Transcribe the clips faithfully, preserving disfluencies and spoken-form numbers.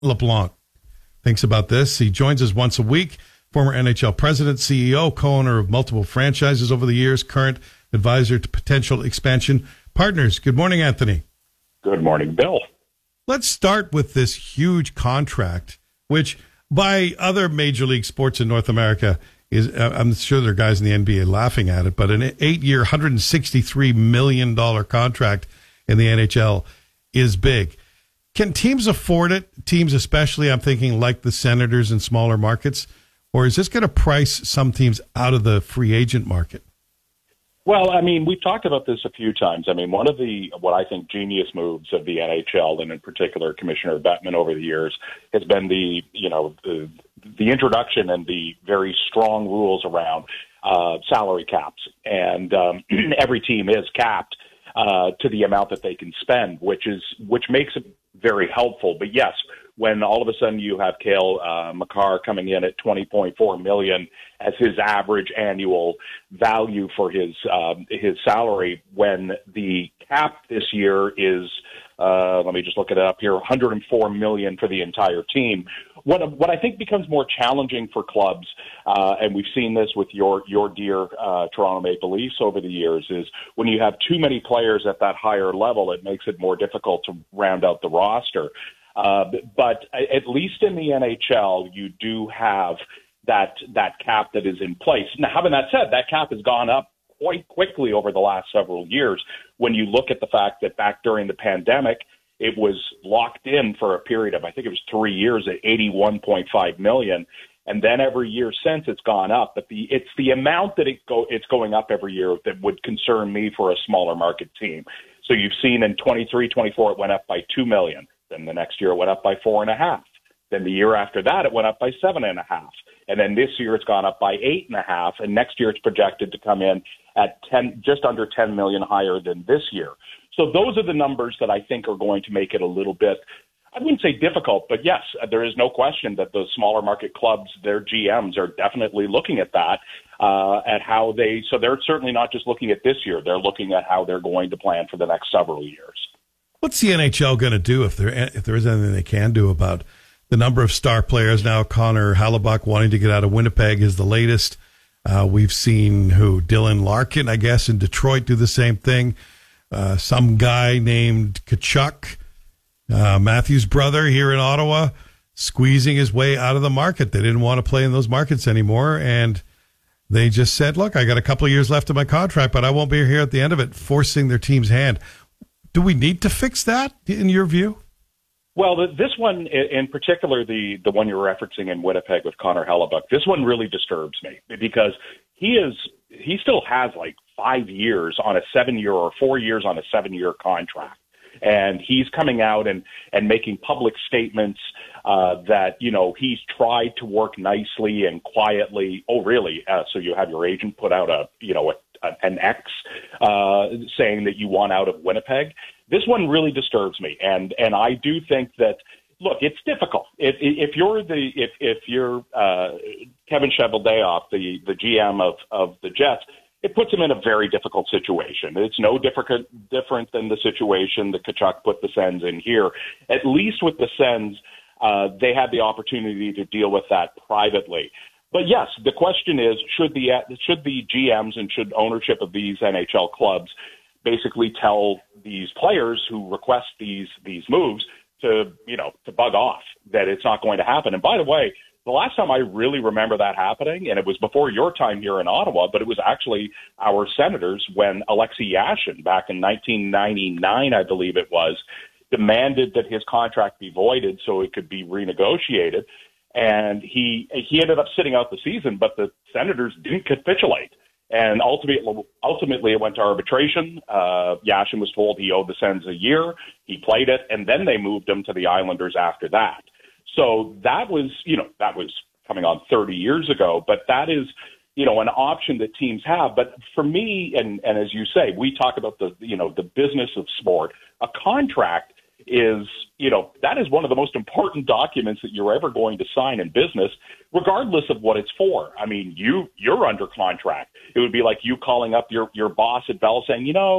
LeBlanc thinks about this. He joins us once a week. Former N H L president, C E O, co-owner of multiple franchises over the years, current advisor to potential expansion partners. Good morning, Anthony. Good morning, Bill. Let's start with this huge contract, which by other major league sports in North America is, I'm sure there are guys in the N B A laughing at it, but an eight-year, one hundred sixty-three million dollars contract in the N H L is big. Can teams afford it? Teams especially, I'm thinking like the Senators in smaller markets, or is this going to price some teams out of the free agent market? Well, I mean, we've talked about this a few times. I mean, one of the, what I think, genius moves of the N H L, and in particular Commissioner Bettman over the years, has been the, you know, the, the introduction and the very strong rules around uh, salary caps. And um, every team is capped uh, to the amount that they can spend, which is, which makes it very helpful. But yes, when all of a sudden you have Cale uh, Makar coming in at twenty point four million dollars as his average annual value for his um, his salary, when the cap this year is, uh, let me just look it up here, one hundred four million dollars for the entire team. What what I think becomes more challenging for clubs, uh, and we've seen this with your your dear uh, Toronto Maple Leafs over the years, is when you have too many players at that higher level, it makes it more difficult to round out the roster. Uh, but at least in the N H L, you do have that that cap that is in place. Now, having that said, that cap has gone up quite quickly over the last several years. When you look at the fact that back during the pandemic, it was locked in for a period of, I think it was three years at eighty-one point five million. And then every year since, it's gone up. But the it's the amount that it go it's going up every year that would concern me for a smaller market team. So you've seen in twenty-three, twenty-four, it went up by two million. Then the next year it went up by four and a half. Then the year after that, it went up by seven and a half. And then this year it's gone up by eight and a half. And next year it's projected to come in at ten, just under ten million higher than this year. So those are the numbers that I think are going to make it a little bit, I wouldn't say difficult, but yes, there is no question that those smaller market clubs, their G Ms are definitely looking at that, uh, at how they, so they're certainly not just looking at this year, they're looking at how they're going to plan for the next several years. What's the N H L going to do if there if there is anything they can do about the number of star players now? Connor Hellebuyck wanting to get out of Winnipeg is the latest. Uh, we've seen who Dylan Larkin, I guess, in Detroit do the same thing. Uh, some guy named Tkachuk, uh, Matthews' brother here in Ottawa, squeezing his way out of the market. They didn't want to play in those markets anymore, and they just said, look, I got a couple of years left of my contract, but I won't be here at the end of it, forcing their team's hand. Do we need to fix that, in your view? Well, the, this one in particular, the, the one you're referencing in Winnipeg with Connor Hellebuyck, this one really disturbs me because he is he still has like five years on a seven-year or four years on a seven-year contract. And he's coming out and, and making public statements uh, that, you know, he's tried to work nicely and quietly. Oh, really? Uh, so you have your agent put out a, you know, a an X uh, saying that you want out of Winnipeg. This one really disturbs me. And, and I do think that, look, it's difficult. If, if you're the, if, if you're uh, Kevin Cheveldayoff, the, the G M of, of the Jets, it puts him in a very difficult situation. It's no different, different than the situation that Tkachuk put the Sens in here. At least with the Sens, uh, they had the opportunity to deal with that privately. But yes, the question is, should the should the G Ms and should ownership of these N H L clubs basically tell these players who request these these moves to, you know, to bug off, that it's not going to happen? And by the way, the last time I really remember that happening, and it was before your time here in Ottawa, but it was actually our Senators when Alexei Yashin, back in nineteen ninety-nine, I believe it was, demanded that his contract be voided so it could be renegotiated. And he he ended up sitting out the season, but the Senators didn't capitulate. And ultimately, ultimately it went to arbitration. Uh, Yashin was told he owed the Sens a year. He played it, and then they moved him to the Islanders after that. So that was, you know, that was coming on thirty years ago. But that is, you know, an option that teams have. But for me, and, and as you say, we talk about the, you know, the business of sport. A contract is, you know, that is one of the most important documents that you're ever going to sign in business, regardless of what it's for. I mean, you, you're under contract. It would be like you calling up your, your boss at Bell saying, you know,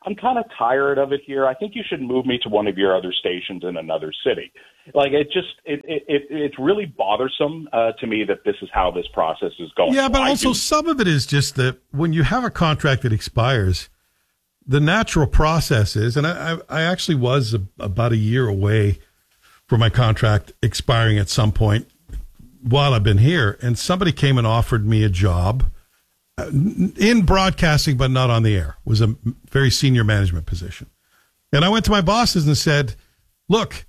I'm kind of tired of it here. I think you should move me to one of your other stations in another city. Like, it just, it, it, it it's really bothersome uh, to me that this is how this process is going. Yeah, but I also do- some of it is just that when you have a contract that expires, the natural process is, and I, I actually was a, about a year away from my contract expiring at some point while I've been here, and somebody came and offered me a job in broadcasting, but not on the air. It was a very senior management position. And I went to my bosses and said, look,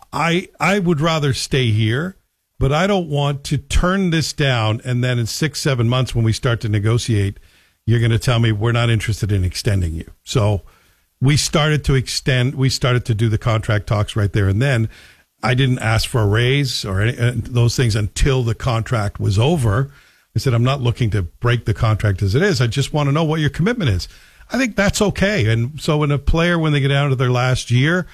I I would rather stay here, but I don't want to turn this down, and then in six, seven months when we start to negotiate, you're going to tell me we're not interested in extending you. So we started to extend, we started to do the contract talks right there and then. I didn't ask for a raise or any, uh, those things until the contract was over. I said, I'm not looking to break the contract as it is. I just want to know what your commitment is. I think that's okay. And so when a player, when they get down to their last year,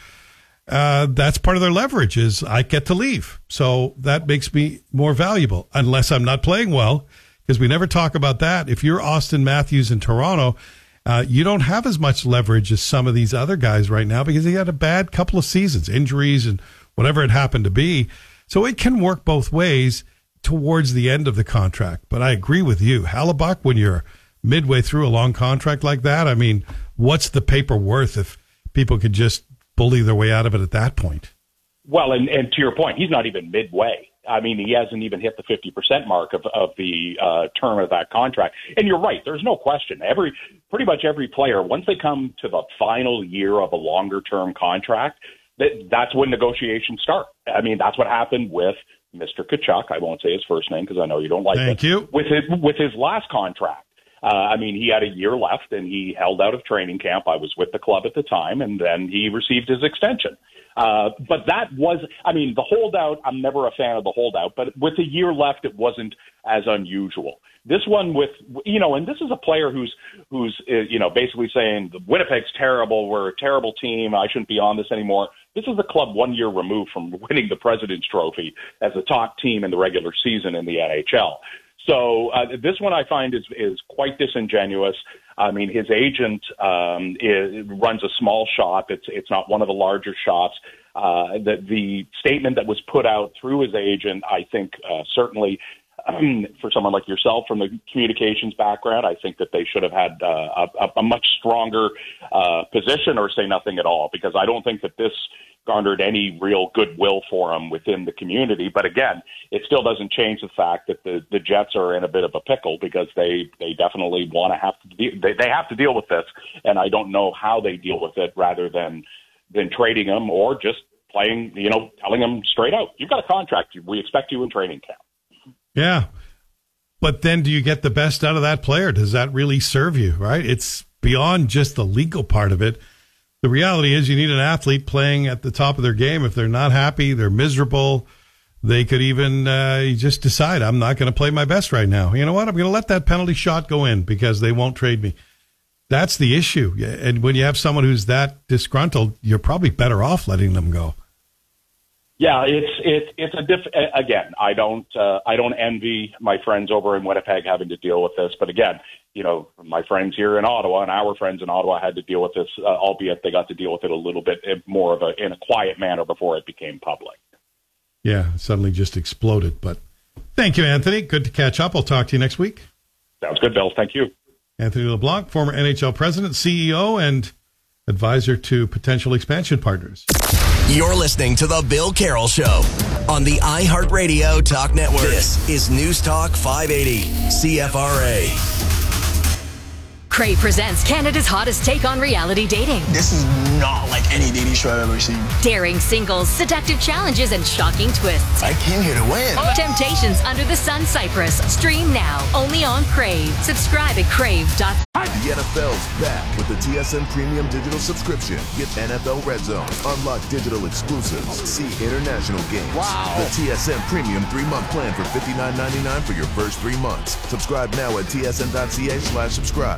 uh, that's part of their leverage is I get to leave. So that makes me more valuable unless I'm not playing well, because we never talk about that. If you're Austin Matthews in Toronto, uh, you don't have as much leverage as some of these other guys right now because he had a bad couple of seasons, injuries and whatever it happened to be. So it can work both ways towards the end of the contract. But I agree with you. Hellebuyck, when you're midway through a long contract like that, I mean, what's the paper worth if people could just bully their way out of it at that point? Well, and, and to your point, he's not even midway. I mean, he hasn't even hit the fifty percent mark of, of the uh, term of that contract. And you're right. There's no question. Every pretty much every player, once they come to the final year of a longer-term contract, that, that's when negotiations start. I mean, that's what happened with Mister Tkachuk. I won't say his first name because I know you don't like it. Thank you. With his, with his last contract. Uh, I mean, he had a year left, and he held out of training camp. I was with the club at the time, and then he received his extension. Uh, but that was, I mean, the holdout, I'm never a fan of the holdout, but with a year left, it wasn't as unusual. This one with, you know, and this is a player who's, who's uh, you know, basically saying, Winnipeg's terrible, we're a terrible team, I shouldn't be on this anymore. This is the club one year removed from winning the President's Trophy as a top team in the regular season in the N H L. So uh, this one I find is is quite disingenuous. I mean, his agent um, is, runs a small shop. It's it's not one of the larger shops. Uh, the, the statement that was put out through his agent, I think, uh, certainly um, for someone like yourself from the communications background, I think that they should have had uh, a, a much stronger uh, position or say nothing at all, because I don't think that this garnered any real goodwill for him within the community. But again, it still doesn't change the fact that the, the Jets are in a bit of a pickle because they, they definitely want to have to de- they, they have to deal with this, and I don't know how they deal with it rather than than trading him or just playing, you know, telling him straight out, you've got a contract, we expect you in training camp. Yeah, but then do you get the best out of that player? Does that really serve you, right? It's beyond just the legal part of it. The reality is you need an athlete playing at the top of their game. If they're not happy, they're miserable, they could even uh, just decide, I'm not going to play my best right now. You know what? I'm going to let that penalty shot go in because they won't trade me. That's the issue. And when you have someone who's that disgruntled, you're probably better off letting them go. Yeah, it's it's it's a diff. Again, I don't uh, I don't envy my friends over in Winnipeg having to deal with this. But again, you know, my friends here in Ottawa and our friends in Ottawa had to deal with this, uh, albeit they got to deal with it a little bit more of a in a quiet manner before it became public. Yeah, it suddenly just exploded. But thank you, Anthony. Good to catch up. I'll talk to you next week. Sounds good, Bill. Thank you. Anthony LeBlanc, former N H L president, C E O, and advisor to potential expansion partners. You're listening to The Bill Carroll Show on the iHeartRadio Talk Network. This is News Talk five eighty, C F R A. Crave presents Canada's hottest take on reality dating. This is not like any dating show I've ever seen. Daring singles, seductive challenges, and shocking twists. I came here to win. Temptations Under the Sun Cyprus. Stream now, only on Crave. Subscribe at crave dot com. The N F L's back with the T S N Premium Digital Subscription. Get N F L Red Zone, unlock digital exclusives, see international games. Wow. The T S N Premium three-month plan for fifty-nine ninety-nine for your first three months. Subscribe now at tsn.ca slash subscribe.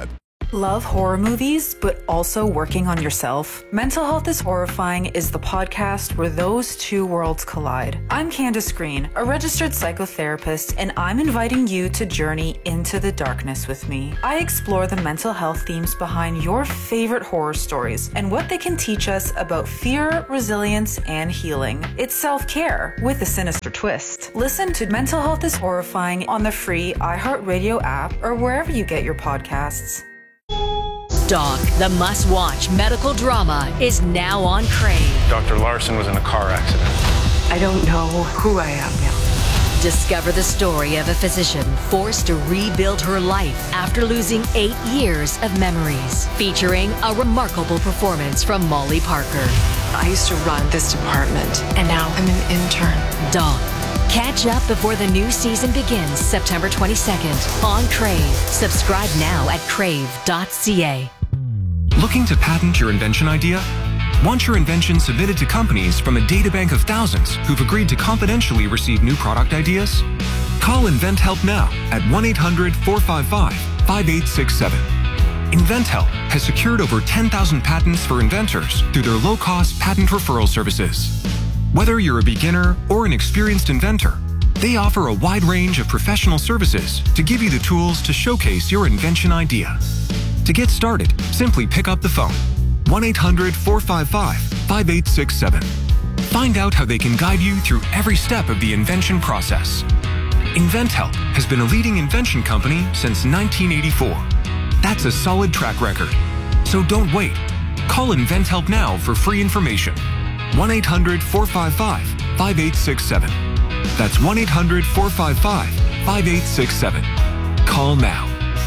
Love horror movies, but also working on yourself? Mental Health is Horrifying is the podcast where those two worlds collide. I'm Candace Green, a registered psychotherapist, and I'm inviting you to journey into the darkness with me. I explore the mental health themes behind your favorite horror stories and what they can teach us about fear, resilience, and healing. It's self-care with a sinister twist. Listen to Mental Health is Horrifying on the free iHeartRadio app or wherever you get your podcasts. Doc, the must-watch medical drama, is now on Crave. Doctor Larson was in a car accident. I don't know who I am now. Discover the story of a physician forced to rebuild her life after losing eight years of memories. Featuring a remarkable performance from Molly Parker. I used to run this department, and now I'm an intern. Doc. Catch up before the new season begins September twenty-second on Crave. Subscribe now at crave dot c a. Looking to patent your invention idea? Want your invention submitted to companies from a databank of thousands who've agreed to confidentially receive new product ideas? Call InventHelp now at one eight hundred four five five five eight six seven. InventHelp has secured over ten thousand patents for inventors through their low-cost patent referral services. Whether you're a beginner or an experienced inventor, they offer a wide range of professional services to give you the tools to showcase your invention idea. To get started, simply pick up the phone, one eight hundred four five five five eight six seven. Find out how they can guide you through every step of the invention process. InventHelp has been a leading invention company since nineteen eighty-four. That's a solid track record. So don't wait. Call InventHelp now for free information. one eight hundred four five five five eight six seven. That's one eight hundred four five five five eight six seven. Call now.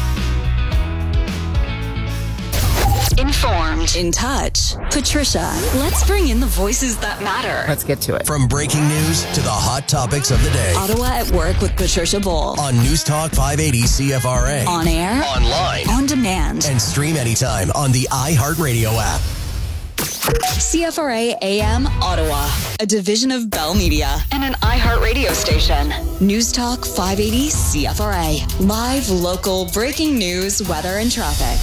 Informed. In touch. Patricia, let's bring in the voices that matter. Let's get to it. From breaking news to the hot topics of the day. Ottawa at Work with Patricia Bull. On News Talk five eighty C F R A. On air. Online. On demand. And stream anytime on the iHeartRadio app. C F R A A M Ottawa, a division of Bell Media and an iHeartRadio station. News Talk five eighty C F R A. Live, local, breaking news, weather, and traffic.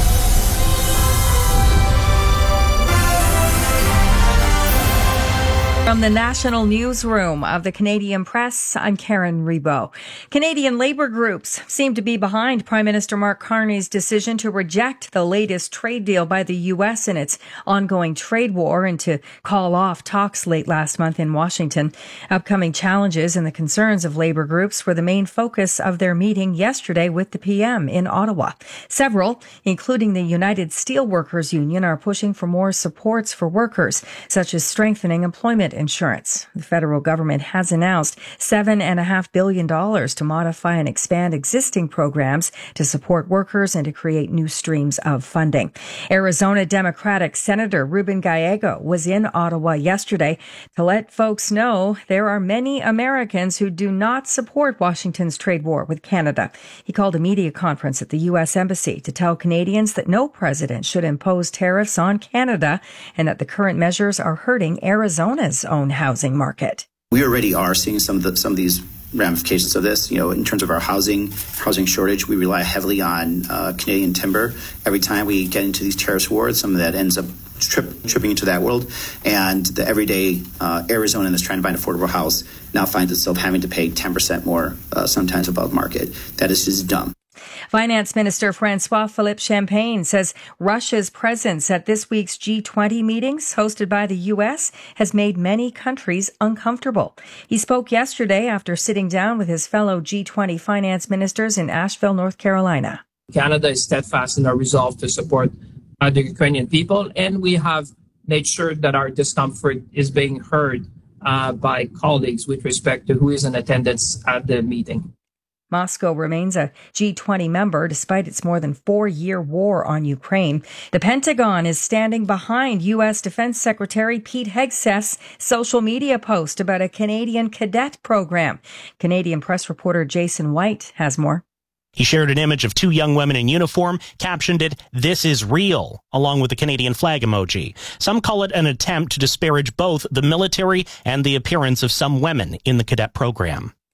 From the National Newsroom of the Canadian Press, I'm Karen Rebo. Canadian labour groups seem to be behind Prime Minister Mark Carney's decision to reject the latest trade deal by the U S in its ongoing trade war and to call off talks late last month in Washington. Upcoming challenges and the concerns of labour groups were the main focus of their meeting yesterday with the P M in Ottawa. Several, including the United Steelworkers Union, are pushing for more supports for workers, such as strengthening employment insurance. The federal government has announced seven point five billion dollars to modify and expand existing programs to support workers and to create new streams of funding. Arizona Democratic Senator Ruben Gallego was in Ottawa yesterday to let folks know there are many Americans who do not support Washington's trade war with Canada. He called a media conference at the U S Embassy to tell Canadians that no president should impose tariffs on Canada and that the current measures are hurting Arizona's own housing market. We already are seeing some of the, some of these ramifications of this. You know, in terms of our housing housing shortage, we rely heavily on uh, Canadian timber. Every time we get into these tariffs wars, some of that ends up trip, tripping into that world. And the everyday uh, Arizonan that's trying to buy an affordable house now finds itself having to pay ten percent more, uh, sometimes above market. That is just dumb. Finance Minister Francois-Philippe Champagne says Russia's presence at this week's G twenty meetings hosted by the U S has made many countries uncomfortable. He spoke yesterday after sitting down with his fellow G twenty finance ministers in Asheville, North Carolina. Canada is steadfast in our resolve to support uh, the Ukrainian people, and we have made sure that our discomfort is being heard uh, by colleagues with respect to who is in attendance at the meeting. Moscow remains a G twenty member despite its more than four-year war on Ukraine. The Pentagon is standing behind U S Defense Secretary Pete Hegseth's social media post about a Canadian cadet program. Canadian press reporter Jason White has more. He shared an image of two young women in uniform, captioned it, "This is real," along with the Canadian flag emoji. Some call it an attempt to disparage both the military and the appearance of some women in the cadet program.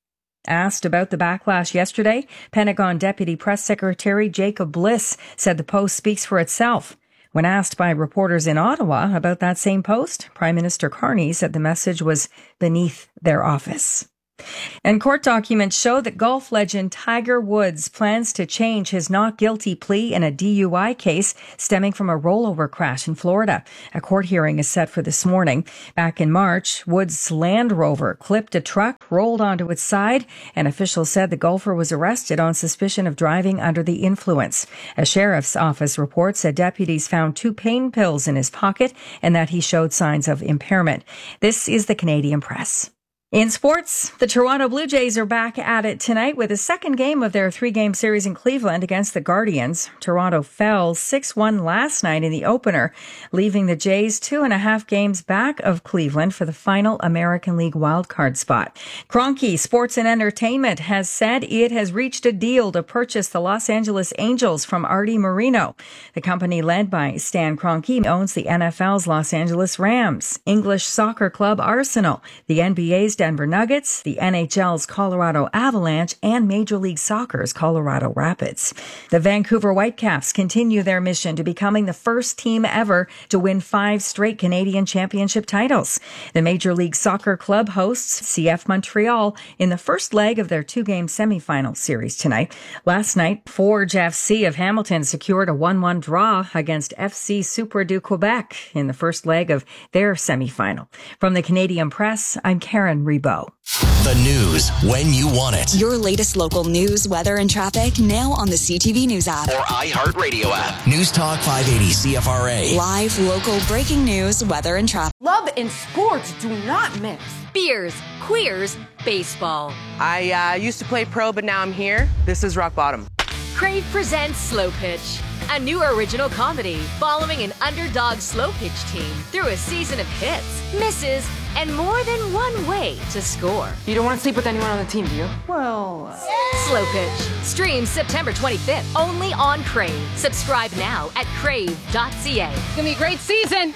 Asked about the backlash yesterday, Pentagon Deputy Press Secretary Jacob Bliss said the post speaks for itself. When asked by reporters in Ottawa about that same post, Prime Minister Carney said the message was beneath their office. And court documents show that golf legend Tiger Woods plans to change his not guilty plea in a D U I case stemming from a rollover crash in Florida. A court hearing is set for this morning. Back in March, Woods' Land Rover clipped a truck, rolled onto its side, and officials said the golfer was arrested on suspicion of driving under the influence. A sheriff's office report said deputies found two pain pills in his pocket and that he showed signs of impairment. This is the Canadian Press. In sports, the Toronto Blue Jays are back at it tonight with a second game of their three-game series in Cleveland against the Guardians. Toronto fell six one last night in the opener, leaving the Jays two and a half games back of Cleveland for the final American League wildcard spot. Kroenke Sports and Entertainment has said it has reached a deal to purchase the Los Angeles Angels from Artie Moreno. The company led by Stan Kroenke owns the N F L's Los Angeles Rams, English soccer club Arsenal, the N B A's Denver Nuggets, the N H L's Colorado Avalanche, and Major League Soccer's Colorado Rapids. The Vancouver Whitecaps continue their mission to becoming the first team ever to win five straight Canadian championship titles. The Major League Soccer club hosts C F Montreal in the first leg of their two-game semifinal series tonight. Last night, Forge F C of Hamilton secured a one one draw against F C Super du Quebec in the first leg of their semifinal. From the Canadian Press, I'm Karen Rebo. The news when you want it. Your latest local news, weather, and traffic now on the C T V News app or iHeartRadio app. News Talk five eighty C F R A. Live local breaking news, weather, and traffic. Love and sports do not mix. Beers, queers, baseball. I uh, used to play pro, but now I'm here. This is rock bottom. Crave presents Slow Pitch, a new original comedy following an underdog slow pitch team through a season of hits, misses, and more than one way to score. You don't want to sleep with anyone on the team, do you? Well... Uh... Slow Pitch. Streams September twenty-fifth, only on Crave. Subscribe now at crave dot c a. It's gonna be a great season!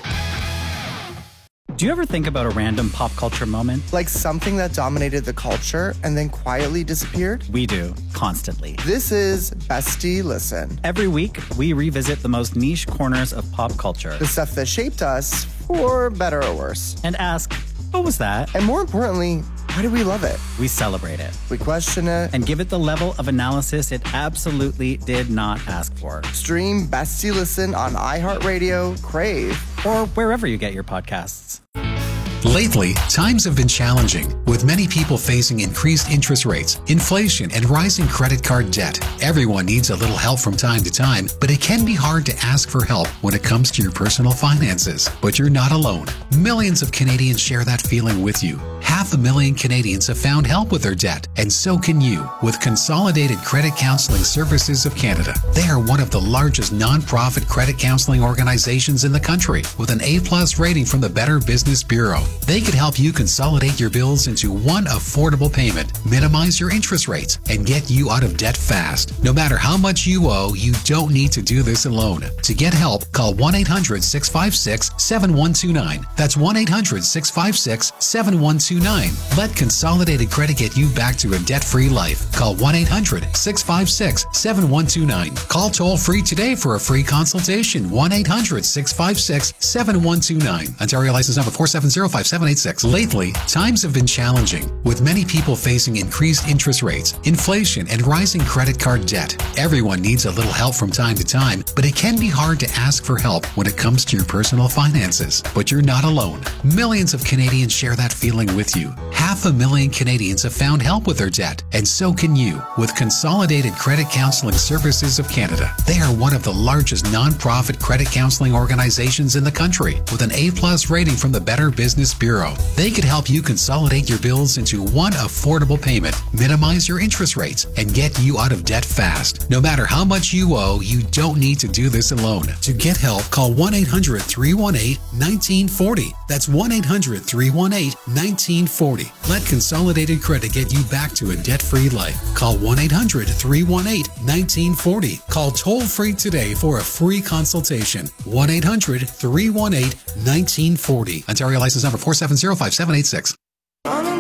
Do you ever think about a random pop culture moment? Like something that dominated the culture and then quietly disappeared? We do, constantly. This is Bestie Listen. Every week, we revisit the most niche corners of pop culture. The stuff that shaped us, for better or worse. And ask, what was that? And more importantly, why do we love it? We celebrate it. We question it. And give it the level of analysis it absolutely did not ask for. Stream Bestie Listen on iHeartRadio, Crave, or wherever you get your podcasts. Lately, times have been challenging, with many people facing increased interest rates, inflation, and rising credit card debt. Everyone needs a little help from time to time, but it can be hard to ask for help when it comes to your personal finances. But you're not alone. Millions of Canadians share that feeling with you. Half a million Canadians have found help with their debt, and so can you with Consolidated Credit Counseling Services of Canada. They are one of the largest non-profit credit counseling organizations in the country, with an A plus rating from the Better Business Bureau. They could help you consolidate your bills into one affordable payment, minimize your interest rates, and get you out of debt fast. No matter how much you owe, you don't need to do this alone. To get help, call one eight hundred six five six seven one two nine. That's one eight hundred six five six seven one two nine. Let Consolidated Credit get you back to a debt-free life. Call one eight hundred six five six seven one two nine. Call toll-free today for a free consultation. one eight hundred six five six seven one two nine. Ontario license number four seven zero five seven eight six. Lately, times have been challenging, with many people facing increased interest rates, inflation, and rising credit card debt. Everyone needs a little help from time to time, but it can be hard to ask for help when it comes to your personal finances. But you're not alone. Millions of Canadians share that feeling with you. Half a million Canadians have found help with their debt, and so can you with Consolidated Credit Counseling Services of Canada. They are one of the largest non-profit credit counseling organizations in the country, with an A plus rating from the Better Business Bureau. They could help you consolidate your bills into one affordable payment, minimize your interest rates, and get you out of debt fast. No matter how much you owe, you don't need to do this alone. To get help, call one eight hundred three one eight one nine four zero. That's one eight hundred three one eight one nine four zero. Let Consolidated Credit get you back to a debt-free life. Call one eight hundred three one eight one nine four zero. Call toll-free today for a free consultation. one eight hundred three one eight one nine four zero. Ontario license number four seven zero five seven eight six.